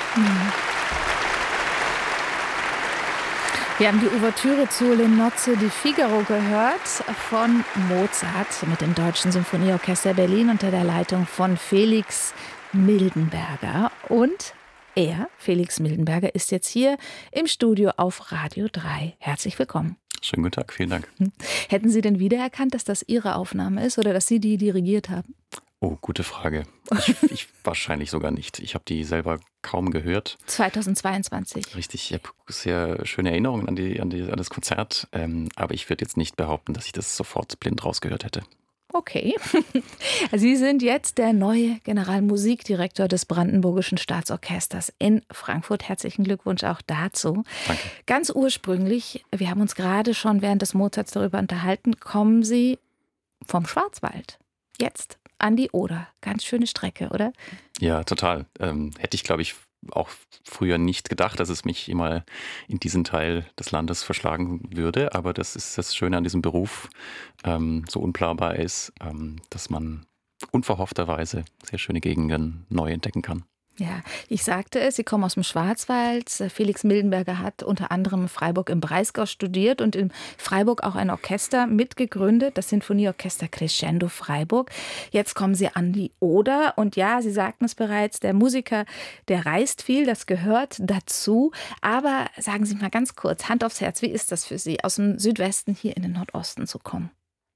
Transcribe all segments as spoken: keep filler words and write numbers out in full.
Mhm. Wir haben die Ouvertüre zu Le Nozze di Figaro gehört von Mozart mit dem Deutschen Symphonieorchester Berlin unter der Leitung von Felix Mildenberger. Und er, Felix Mildenberger, ist jetzt hier im Studio auf Radio drei. Herzlich willkommen. Schönen guten Tag, vielen Dank. Hätten Sie denn wiedererkannt, dass das Ihre Aufnahme ist oder dass Sie die dirigiert haben? Oh, gute Frage. Ich, ich wahrscheinlich sogar nicht. Ich habe die selber kaum gehört. zweitausendzweiundzwanzig. Richtig, ich habe sehr schöne Erinnerungen an, die, an, die, an das Konzert, ähm, aber ich würde jetzt nicht behaupten, dass ich das sofort blind rausgehört hätte. Okay. Sie sind jetzt der neue Generalmusikdirektor des Brandenburgischen Staatsorchesters in Frankfurt. Herzlichen Glückwunsch auch dazu. Danke. Ganz ursprünglich, wir haben uns gerade schon während des Mozarts darüber unterhalten, kommen Sie vom Schwarzwald jetzt an die Oder. Ganz schöne Strecke, oder? Ja, total. Ähm, hätte ich, glaube ich, auch früher nicht gedacht, dass es mich immer in diesen Teil des Landes verschlagen würde. Aber das ist das Schöne an diesem Beruf, ähm, so unplanbar ist, ähm, dass man unverhoffterweise sehr schöne Gegenden neu entdecken kann. Ja, ich sagte es, Sie kommen aus dem Schwarzwald. Felix Mildenberger hat unter anderem in Freiburg im Breisgau studiert und in Freiburg auch ein Orchester mitgegründet, das Sinfonieorchester Crescendo Freiburg. Jetzt kommen Sie an die Oder und ja, Sie sagten es bereits, der Musiker, der reist viel, das gehört dazu. Aber sagen Sie mal ganz kurz, Hand aufs Herz, wie ist das für Sie, aus dem Südwesten hier in den Nordosten zu kommen?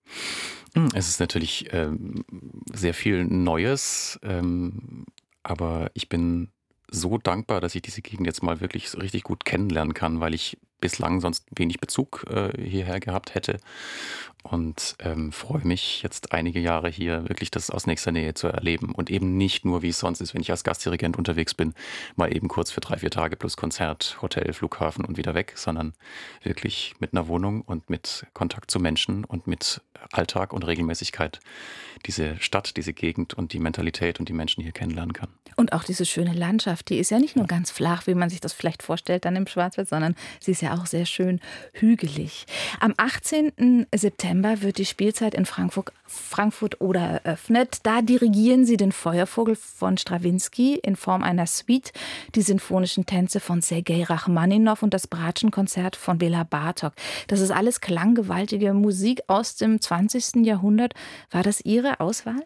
Es ist natürlich ähm, sehr viel Neues, ähm, aber ich bin so dankbar, dass ich diese Gegend jetzt mal wirklich so richtig gut kennenlernen kann, weil ich bislang sonst wenig Bezug äh, hierher gehabt hätte. Und ähm, freue mich jetzt einige Jahre hier wirklich das aus nächster Nähe zu erleben. Und eben nicht nur, wie es sonst ist, wenn ich als Gastdirigent unterwegs bin, mal eben kurz für drei, vier Tage plus Konzert, Hotel, Flughafen und wieder weg, sondern wirklich mit einer Wohnung und mit Kontakt zu Menschen und mit Alltag und Regelmäßigkeit diese Stadt, diese Gegend und die Mentalität und die Menschen hier kennenlernen kann. Und auch diese schöne Landschaft, die ist ja nicht nur ganz flach, wie man sich das vielleicht vorstellt dann im Schwarzwald, sondern sie ist ja auch sehr schön hügelig. Am achtzehnten September wird die Spielzeit in Frankfurt, Frankfurt Oder eröffnet. Da dirigieren Sie den Feuervogel von Strawinski in Form einer Suite, die sinfonischen Tänze von Sergei Rachmaninow und das Bratschenkonzert von Bela Bartok. Das ist alles klanggewaltige Musik aus dem zwanzigsten Jahrhundert. War das Ihre Auswahl?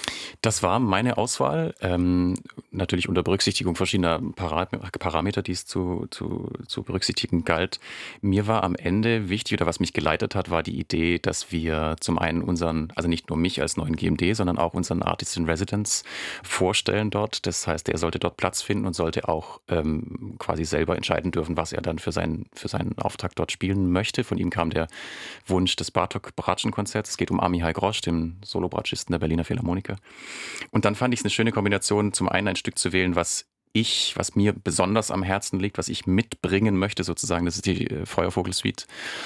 Das war meine Auswahl, ähm, natürlich unter Berücksichtigung verschiedener Parameter, die es zu, zu, zu berücksichtigen galt. Mir war am Ende wichtig, oder was mich geleitet hat, war die Idee, dass wir zum einen unseren, also nicht nur mich als neuen G M D, sondern auch unseren Artist in Residence vorstellen dort. Das heißt, er sollte dort Platz finden und sollte auch ähm, quasi selber entscheiden dürfen, was er dann für seinen, für seinen Auftrag dort spielen möchte. Von ihm kam der Wunsch des Bartok-Bratschen-Konzerts. Es geht um Amihai Grosz, den Solobratschisten der Berliner Philharmoniker. Und dann fand ich es eine schöne Kombination, zum einen ein Stück zu wählen, was ich, was mir besonders am Herzen liegt, was ich mitbringen möchte sozusagen, das ist die äh, Feuervogel-Suite.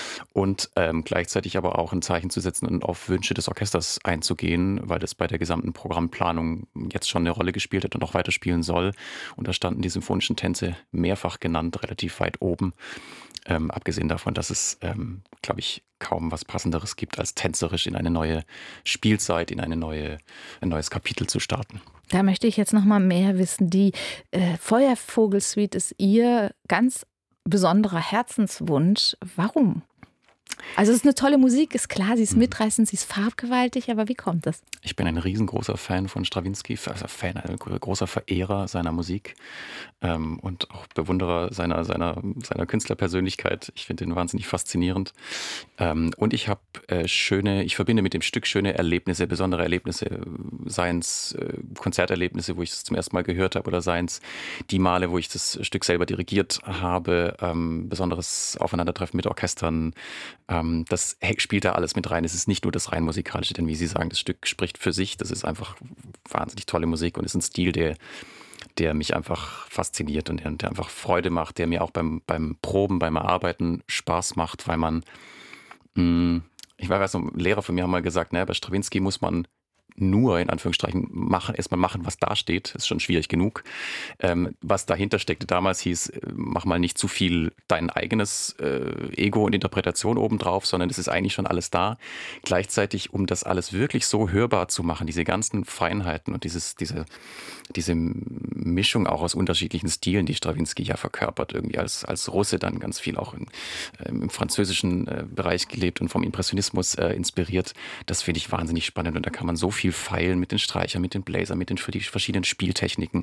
Und ähm, gleichzeitig aber auch ein Zeichen zu setzen und auf Wünsche des Orchesters einzugehen, weil das bei der gesamten Programmplanung jetzt schon eine Rolle gespielt hat und auch weiterspielen soll. Und da standen die symphonischen Tänze mehrfach genannt, relativ weit oben. Ähm, abgesehen davon, dass es, ähm, glaube ich, kaum was Passenderes gibt, als tänzerisch in eine neue Spielzeit, in eine neue, ein neues Kapitel zu starten. Da möchte ich jetzt noch mal mehr wissen. Die äh, Feuervogel-Suite ist Ihr ganz besonderer Herzenswunsch. Warum? Also es ist eine tolle Musik, ist klar, sie ist mitreißend, sie ist farbgewaltig, aber wie kommt das? Ich bin ein riesengroßer Fan von Strawinski, also Fan, ein großer Verehrer seiner Musik ähm, und auch Bewunderer seiner, seiner, seiner Künstlerpersönlichkeit. Ich finde ihn wahnsinnig faszinierend. Ähm, und ich habe äh, schöne, ich verbinde mit dem Stück schöne Erlebnisse, besondere Erlebnisse, seien es äh, Konzerterlebnisse, wo ich es zum ersten Mal gehört habe, oder seien es die Male, wo ich das Stück selber dirigiert habe, ähm, besonderes Aufeinandertreffen mit Orchestern. Ähm, das spielt da alles mit rein. Es ist nicht nur das rein musikalische, denn wie Sie sagen, das Stück spricht für sich. Das ist einfach wahnsinnig tolle Musik und ist ein Stil, der, der mich einfach fasziniert und der, der einfach Freude macht, der mir auch beim, beim Proben, beim Erarbeiten Spaß macht, weil man, mh, ich weiß, ein Lehrer von mir hat mal gesagt, naja, bei Strawinski muss man nur in Anführungsstrichen machen, erstmal machen, was da steht, ist schon schwierig genug. Ähm, was dahinter steckte damals hieß, äh, mach mal nicht zu viel dein eigenes äh, Ego und Interpretation obendrauf, sondern es ist eigentlich schon alles da. Gleichzeitig, um das alles wirklich so hörbar zu machen, diese ganzen Feinheiten und dieses, diese, diese Mischung auch aus unterschiedlichen Stilen, die Strawinsky ja verkörpert, irgendwie als, als Russe dann ganz viel auch in, äh, im französischen äh, Bereich gelebt und vom Impressionismus äh, inspiriert. Das finde ich wahnsinnig spannend und da kann man so viel feilen mit den Streichern, mit den Bläsern, mit den verschiedenen Spieltechniken.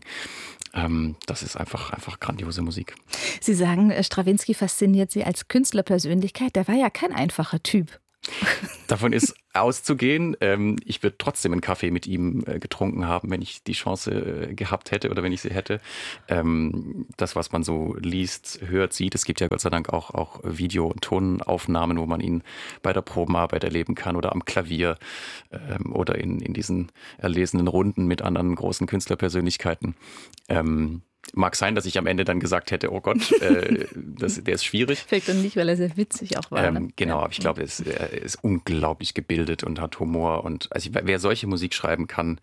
Ähm, das ist einfach, einfach grandiose Musik. Sie sagen, Strawinsky fasziniert Sie als Künstlerpersönlichkeit. Der war ja kein einfacher Typ. Davon ist auszugehen. Ähm, ich würde trotzdem einen Kaffee mit ihm äh, getrunken haben, wenn ich die Chance äh, gehabt hätte oder wenn ich sie hätte. Ähm, das, was man so liest, hört, sieht. Es gibt ja Gott sei Dank auch, auch Video- und Tonaufnahmen, wo man ihn bei der Probenarbeit erleben kann oder am Klavier ähm, oder in, in diesen erlesenen Runden mit anderen großen Künstlerpersönlichkeiten. Ähm, Mag sein, dass ich am Ende dann gesagt hätte, oh Gott, äh, das, der ist schwierig. Vielleicht dann nicht, weil er sehr witzig auch war. Ähm, ne? genau, Ja. aber ich glaube, er ist, er ist unglaublich gebildet und hat Humor. Und also wer solche Musik schreiben kann,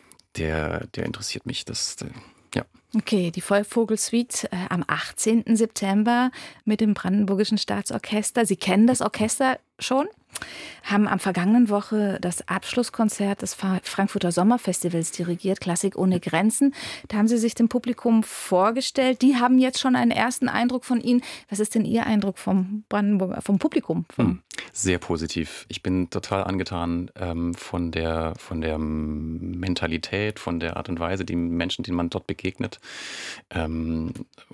der, der interessiert mich. Das, äh, ja. Okay, die Vollvogel-Suite äh, am achtzehnten September mit dem Brandenburgischen Staatsorchester. Sie kennen das Orchester schon, haben am vergangenen Woche das Abschlusskonzert des Frankfurter Sommerfestivals dirigiert, Klassik ohne Grenzen. Da haben Sie sich dem Publikum vorgestellt. Die haben jetzt schon einen ersten Eindruck von Ihnen. Was ist denn Ihr Eindruck vom Brandenburger, vom Publikum? Vom Sehr positiv. Ich bin total angetan ähm, von der, von der Mentalität, von der Art und Weise, die Menschen, denen man dort begegnet. Ähm,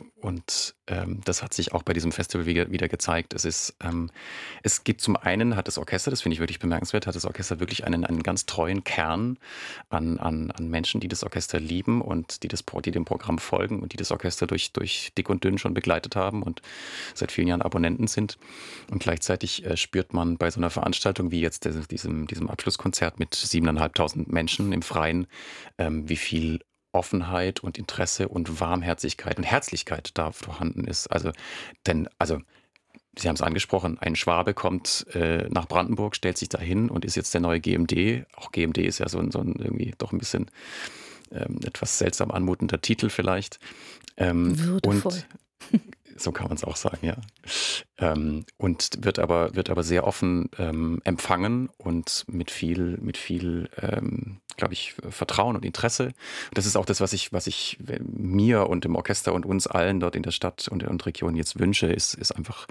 und ähm, das hat sich auch bei diesem Festival wieder, wieder gezeigt. Es ist, ähm, es gibt zum einen, hat das Orchester, das finde ich wirklich bemerkenswert, hat das Orchester wirklich einen, einen ganz treuen Kern an, an, an Menschen, die das Orchester lieben und die, das, die dem Programm folgen und die das Orchester durch, durch dick und dünn schon begleitet haben und seit vielen Jahren Abonnenten sind. Und gleichzeitig äh, spürt man bei so einer Veranstaltung wie jetzt der, diesem, diesem Abschlusskonzert mit siebeneinhalbtausend Menschen im Freien, ähm, wie viel Offenheit und Interesse und Warmherzigkeit und Herzlichkeit da vorhanden ist. Also, denn, also, Sie haben es angesprochen, ein Schwabe kommt äh, nach Brandenburg, stellt sich da hin und ist jetzt der neue G M D. Auch G M D ist ja so ein, so ein irgendwie doch ein bisschen ähm, etwas seltsam anmutender Titel vielleicht. Ähm, Würdevoll. Und so kann man es auch sagen, ja. Ähm, und wird aber, wird aber sehr offen ähm, empfangen und mit viel, mit viel, ähm, glaube ich, Vertrauen und Interesse. Und das ist auch das, was ich, was ich mir und dem Orchester und uns allen dort in der Stadt und der Region jetzt wünsche, ist, ist einfach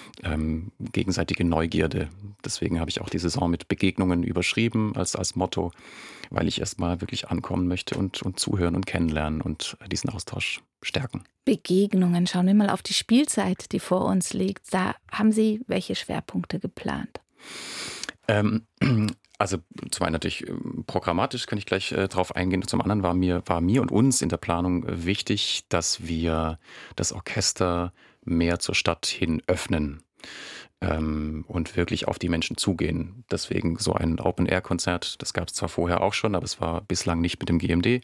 ähm, gegenseitige Neugierde. Deswegen habe ich auch die Saison mit Begegnungen überschrieben als, als Motto, weil ich erstmal wirklich ankommen möchte und, und zuhören und kennenlernen und diesen Austausch stärken. Begegnungen. Schauen wir mal auf die Spielzeit, die vor uns liegt. Da haben Sie welche Schwerpunkte geplant? Ähm, also zum einen natürlich ähm, programmatisch, kann ich gleich äh, drauf eingehen. Zum anderen war mir, war mir und uns in der Planung äh, wichtig, dass wir das Orchester mehr zur Stadt hin öffnen ähm, und wirklich auf die Menschen zugehen. Deswegen so ein Open-Air-Konzert, das gab es zwar vorher auch schon, aber es war bislang nicht mit dem G M D.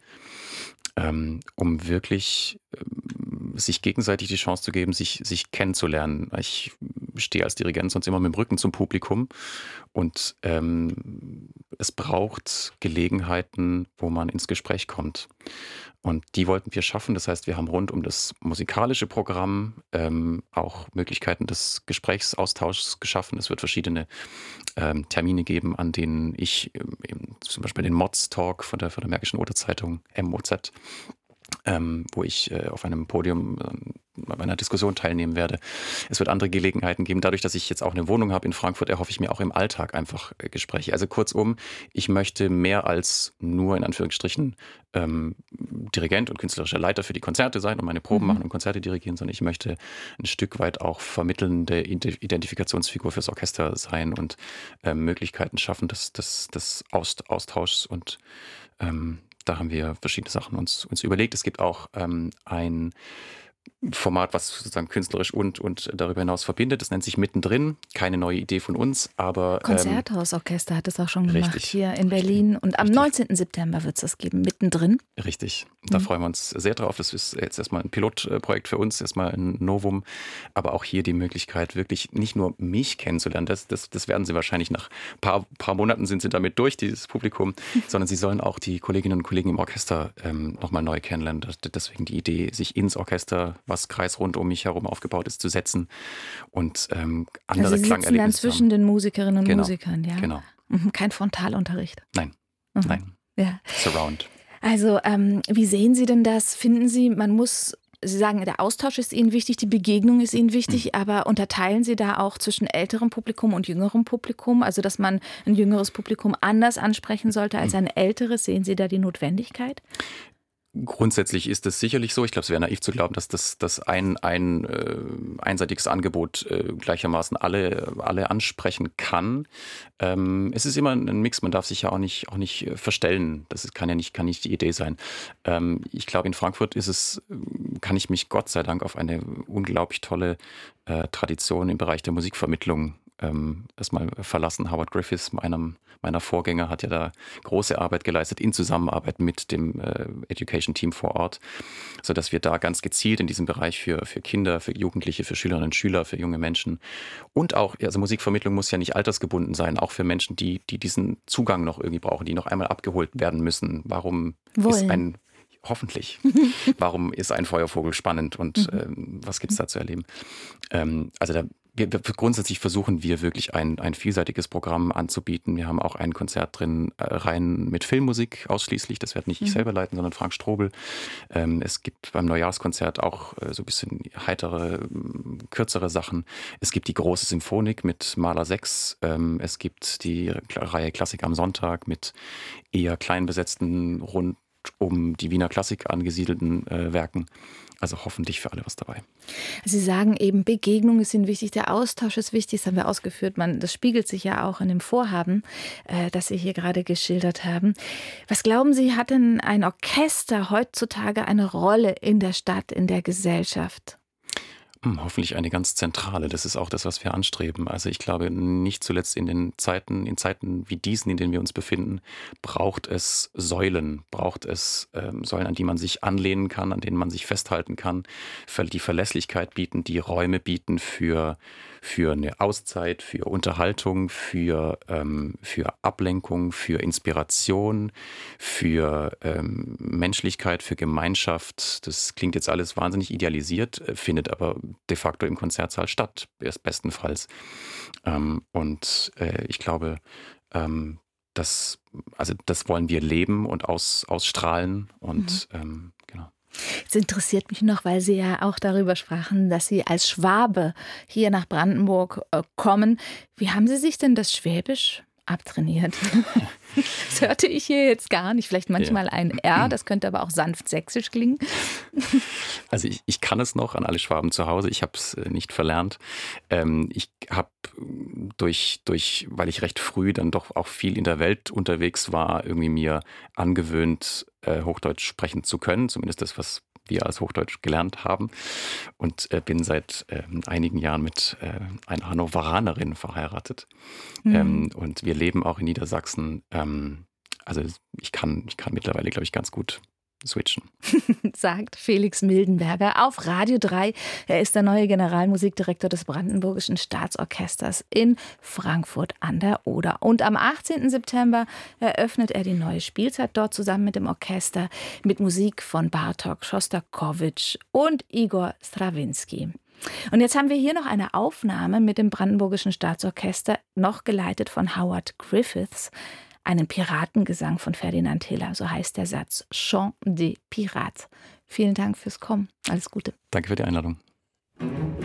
Ähm, um wirklich ähm, sich gegenseitig die Chance zu geben, sich, sich kennenzulernen. Ich stehe als Dirigent sonst immer mit dem Rücken zum Publikum und ähm, es braucht Gelegenheiten, wo man ins Gespräch kommt. Und die wollten wir schaffen. Das heißt, wir haben rund um das musikalische Programm ähm, auch Möglichkeiten des Gesprächsaustauschs geschaffen. Es wird verschiedene ähm, Termine geben, an denen ich ähm, zum Beispiel den Mods-Talk von der, von der Märkischen Oderzeitung M O Z, ähm, wo ich äh, auf einem Podium ähm, bei einer Diskussion teilnehmen werde. Es wird andere Gelegenheiten geben. Dadurch, dass ich jetzt auch eine Wohnung habe in Frankfurt, erhoffe ich mir auch im Alltag einfach äh, Gespräche. Also kurzum, ich möchte mehr als nur in Anführungsstrichen ähm, Dirigent und künstlerischer Leiter für die Konzerte sein und meine Proben Mhm. machen und Konzerte dirigieren, sondern ich möchte ein Stück weit auch vermittelnde Ide- Identifikationsfigur fürs Orchester sein und ähm, Möglichkeiten schaffen des, des, des Aust- Austauschs und ähm, da haben wir verschiedene Sachen uns, uns überlegt. Es gibt auch ähm, ein Format, was sozusagen künstlerisch und, und darüber hinaus verbindet. Das nennt sich Mittendrin. Keine neue Idee von uns, aber... Konzerthausorchester ähm, hat es auch schon gemacht richtig, hier in Berlin. Und am richtig. neunzehnten September wird es das geben, Mittendrin. Richtig. Da mhm. freuen wir uns sehr drauf. Das ist jetzt erstmal ein Pilotprojekt für uns, erstmal ein Novum. Aber auch hier die Möglichkeit, wirklich nicht nur mich kennenzulernen. Das, das, das werden Sie wahrscheinlich nach ein paar, paar Monaten sind Sie damit durch, dieses Publikum. sondern Sie sollen auch die Kolleginnen und Kollegen im Orchester ähm, nochmal neu kennenlernen. Deswegen die Idee, sich ins Orchester, was kreisrund um mich herum aufgebaut ist, zu setzen und ähm, andere also Sie Klangerlebnisse dann zwischen haben. Den Musikerinnen und genau. Musikern, ja? Genau. Kein Frontalunterricht? Nein, mhm. nein. Ja. Surround. Also ähm, wie sehen Sie denn das? Finden Sie, man muss... Sie sagen, der Austausch ist Ihnen wichtig, die Begegnung ist Ihnen wichtig, mhm. aber unterteilen Sie da auch zwischen älterem Publikum und jüngerem Publikum? Also, dass man ein jüngeres Publikum anders ansprechen sollte als ein älteres? Sehen Sie da die Notwendigkeit? Grundsätzlich ist es sicherlich so. Ich glaube, es wäre naiv zu glauben, dass das, das ein, ein äh, einseitiges Angebot äh, gleichermaßen alle, alle ansprechen kann. Ähm, es ist immer ein Mix, man darf sich ja auch nicht, auch nicht verstellen. Das ist, kann ja nicht, kann nicht die Idee sein. Ähm, ich glaube, in Frankfurt ist es, kann ich mich Gott sei Dank auf eine unglaublich tolle äh, Tradition im Bereich der Musikvermittlung ähm, erstmal verlassen. Howard Griffiths, einem meiner Vorgänger, hat ja da große Arbeit geleistet in Zusammenarbeit mit dem äh, Education-Team vor Ort, sodass wir da ganz gezielt in diesem Bereich für, für Kinder, für Jugendliche, für Schülerinnen und Schüler, für junge Menschen und auch, also Musikvermittlung muss ja nicht altersgebunden sein, auch für Menschen, die, die diesen Zugang noch irgendwie brauchen, die noch einmal abgeholt werden müssen. Warum Wollen. ist ein Hoffentlich. Warum ist ein Feuervogel spannend und ähm, was gibt es da zu erleben? Ähm, also da Wir, wir, grundsätzlich versuchen wir wirklich ein, ein vielseitiges Programm anzubieten. Wir haben auch ein Konzert drin, äh, rein mit Filmmusik ausschließlich. Das werde nicht ich selber leiten, sondern Frank Strobel. Ähm, es gibt beim Neujahrskonzert auch äh, so ein bisschen heitere, kürzere Sachen. Es gibt die große Symphonik mit Mahler sechs. Ähm, es gibt die Reihe Klassik am Sonntag mit eher klein besetzten, rund um die Wiener Klassik angesiedelten äh, Werken. Also hoffentlich für alle was dabei. Sie sagen eben, Begegnung ist Ihnen wichtig, der Austausch ist wichtig, das haben wir ausgeführt. Man, das spiegelt sich ja auch in dem Vorhaben, äh, das Sie hier gerade geschildert haben. Was glauben Sie, hat denn ein Orchester heutzutage eine Rolle in der Stadt, in der Gesellschaft? Hoffentlich eine ganz zentrale. Das ist auch das, was wir anstreben. Also ich glaube, nicht zuletzt in den Zeiten, in Zeiten wie diesen, in denen wir uns befinden, braucht es Säulen, braucht es ähm, Säulen, an die man sich anlehnen kann, an denen man sich festhalten kann, die Verlässlichkeit bieten, die Räume bieten für, für eine Auszeit, für Unterhaltung, für, ähm, für Ablenkung, für Inspiration, für ähm, Menschlichkeit, für Gemeinschaft. Das klingt jetzt alles wahnsinnig idealisiert, findet aber de facto im Konzertsaal statt, bestenfalls. Ähm, und äh, ich glaube, ähm, das, also das wollen wir leben und aus, ausstrahlen und mhm. ähm, genau. Es interessiert mich noch, weil Sie ja auch darüber sprachen, dass Sie als Schwabe hier nach Brandenburg äh, kommen. Wie haben Sie sich denn das Schwäbisch abtrainiert? Das hörte ich hier jetzt gar nicht. Vielleicht manchmal ja. ein R, das könnte aber auch sanft sächsisch klingen. Also ich, ich kann es noch an alle Schwaben zu Hause. Ich habe es nicht verlernt. Ähm, ich habe durch, durch, weil ich recht früh dann doch auch viel in der Welt unterwegs war, irgendwie mir angewöhnt, äh, Hochdeutsch sprechen zu können. Zumindest das, was wir als Hochdeutsch gelernt haben. Und äh, bin seit äh, einigen Jahren mit äh, einer Hannoveranerin verheiratet. Mhm. Ähm, und wir leben auch in Niedersachsen. Ähm, also ich kann, ich kann mittlerweile, glaube ich, ganz gut switchen. Sagt Felix Mildenberger auf Radio drei. Er ist der neue Generalmusikdirektor des Brandenburgischen Staatsorchesters in Frankfurt an der Oder. Und am achtzehnten September eröffnet er die neue Spielzeit dort zusammen mit dem Orchester mit Musik von Bartók, Schostakowitsch und Igor Strawinski. Und jetzt haben wir hier noch eine Aufnahme mit dem Brandenburgischen Staatsorchester, noch geleitet von Howard Griffiths. Einen Piratengesang von Ferdinand Hiller, so heißt der Satz. Chant des Pirates. Vielen Dank fürs Kommen. Alles Gute. Danke für die Einladung.